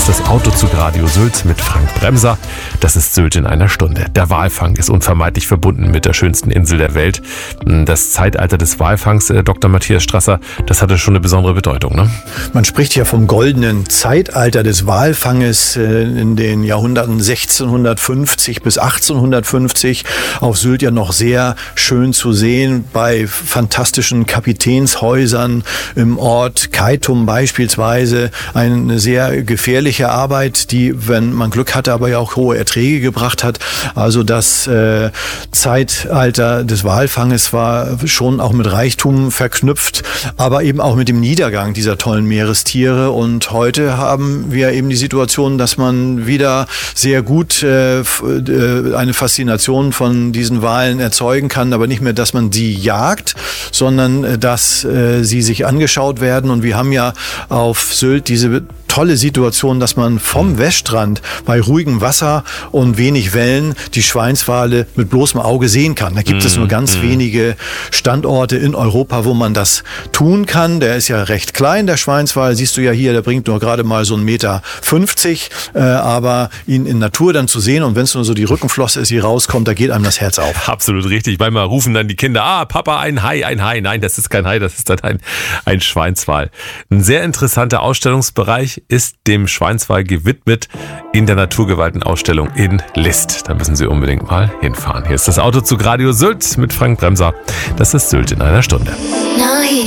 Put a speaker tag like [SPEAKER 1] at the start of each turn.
[SPEAKER 1] ist das Autozug Radio Sylt mit Frank Bremser. Das ist Sylt in einer Stunde. Der Walfang ist unvermeidlich verbunden mit der schönsten Insel der Welt. Das Zeitalter des Walfangs, Dr. Matthias Strasser, das hatte schon eine besondere Bedeutung, ne?
[SPEAKER 2] Man spricht ja vom goldenen Zeitalter des Walfanges in den Jahrhunderten 1650 bis 1850. Auf Sylt ja noch sehr schön zu sehen bei fantastischen Kapitänshäusern im Ort Keitum beispielsweise. Eine sehr gefährliche Arbeit, die, wenn man Glück hatte, aber ja auch hohe Erträge gebracht hat. Also das Zeitalter des Walfanges war schon auch mit Reichtum verknüpft, aber eben auch mit dem Niedergang dieser tollen Meerestiere. Und heute haben wir eben die Situation, dass man wieder sehr gut eine Faszination von diesen Walen erzeugen kann, aber nicht mehr, dass man sie jagt, sondern dass sie sich angeschaut werden. Und wir haben ja auf Sylt diese tolle Situation, dass man vom Weststrand bei ruhigem Wasser und wenig Wellen die Schweinswale mit bloßem Auge sehen kann. Da gibt es nur ganz wenige Standorte in Europa, wo man das tun kann. Der ist ja recht klein, der Schweinswal. Siehst du ja hier, der bringt nur gerade mal so 1,50 Meter. Aber ihn in Natur dann zu sehen und wenn es nur so die Rückenflosse ist, die rauskommt, da geht einem das Herz auf.
[SPEAKER 1] Absolut richtig. Manchmal rufen dann die Kinder, Papa, ein Hai, ein Hai. Nein, das ist kein Hai, das ist dann ein Schweinswal. Ein sehr interessanter Ausstellungsbereich ist dem Schweinswal gewidmet in der Naturgewaltenausstellung in List. Da müssen Sie unbedingt mal hinfahren. Hier ist das Autozug Radio Sylt mit Frank Bremser. Das ist Sylt in einer Stunde.